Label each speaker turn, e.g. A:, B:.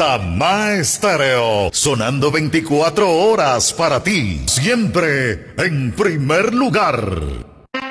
A: Panamá Estéreo, sonando 24 horas para ti, siempre en primer lugar.